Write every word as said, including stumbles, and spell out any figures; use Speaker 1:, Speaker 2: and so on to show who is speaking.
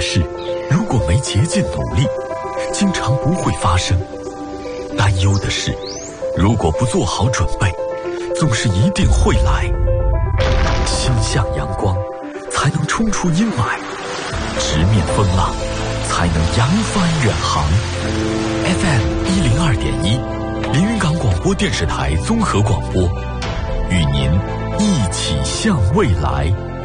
Speaker 1: 事，如果没竭尽努力，经常不会发生；担忧的事，如果不做好准备，总是一定会来。心向阳光，才能冲出阴霾；直面风浪，才能扬帆远航。F M 一零二点一，连云港广播电视台综合广播，与您一起向未来。